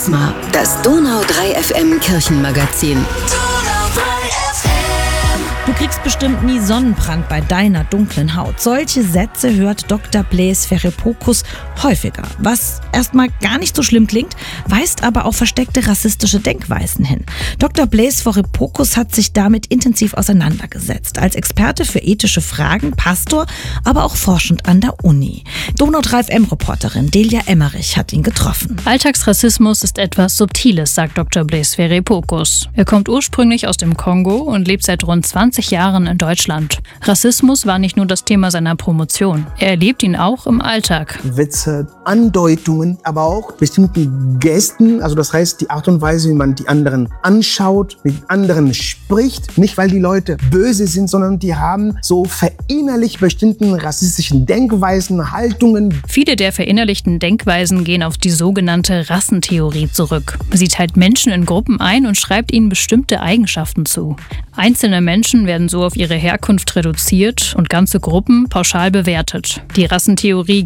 Charisma, das Donau 3 FM Kirchenmagazin. Du kriegst bestimmt nie Sonnenbrand bei deiner dunklen Haut. Solche Sätze hört Dr. Blaise Ferrepokus häufiger. Was erstmal gar nicht so schlimm klingt, weist aber auf versteckte rassistische Denkweisen hin. Dr. Blaise Ferrepokus hat sich damit intensiv auseinandergesetzt. Als Experte für ethische Fragen, Pastor, aber auch forschend an der Uni. Donau 3 FM-Reporterin Delia Emmerich hat ihn getroffen. Alltagsrassismus ist etwas Subtiles, sagt Dr. Blaise Ferrepokus. Er kommt ursprünglich aus dem Kongo und lebt seit rund 20 Jahren in Deutschland. Rassismus war nicht nur das Thema seiner Promotion. Er erlebt ihn auch im Alltag. Witze, Andeutungen, aber auch bestimmte Gesten, also das heißt die Art und Weise, wie man die anderen anschaut, mit anderen spricht. Nicht, weil die Leute böse sind, sondern die haben so verinnerlicht bestimmten rassistischen Denkweisen, Haltungen. Viele der verinnerlichten Denkweisen gehen auf die sogenannte Rassentheorie zurück. Sie teilt Menschen in Gruppen ein und schreibt ihnen bestimmte Eigenschaften zu. Einzelne Menschen werden so auf ihre Herkunft reduziert und ganze Gruppen pauschal bewertet. Die Rassentheorie